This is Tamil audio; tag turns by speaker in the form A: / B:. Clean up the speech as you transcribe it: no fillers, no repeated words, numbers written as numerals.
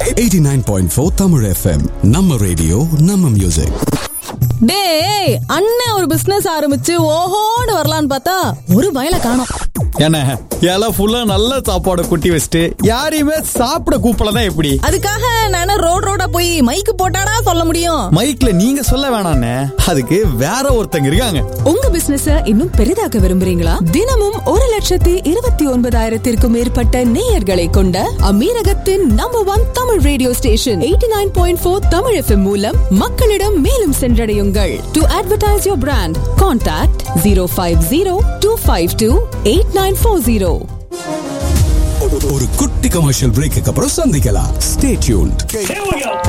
A: 89.4 Tamil FM. நம்ம ரேடியோ நம்ம மியூசிக்.
B: டேய், அண்ணன் ஒரு பிசினஸ் ஆரம்பிச்சு ஓஹோன்னு வரலான்னு பார்த்தா ஒரு வயலை காணோம்.
C: என்ன இலை ஃபுல்லா நல்ல சாப்பாடு கொட்டி வச்சுட்டு யாரையுமே சாப்பிட கூப்பிடல எப்படி?
B: அதுக்காக நானே ரோடா போய் மைக்கு போட்டாடா சொல்ல முடியும்?
C: மைக்ல நீங்க சொல்ல வேணாண்ணே, அதுக்கு வேற ஒருத்தங்க இருக்காங்க.
D: உங்க பிசினஸ இன்னும் பெரிதாக்க விரும்புறீங்களா? தினமும் 1,29,000 மேற்பட்ட நேயர்களை கொண்ட அமீரகத்தின் number 1 Tamil radio station 89.4 Tamil FM மூலம் மக்களிடம் மேலும் சென்றடையுங்கள். To advertise your brand, contact 050-252-8940.
A: ஒரு குட்டி கமர்ஷியல் பிரேக்கு அப்புறம் சந்திக்கலாம். Stay tuned.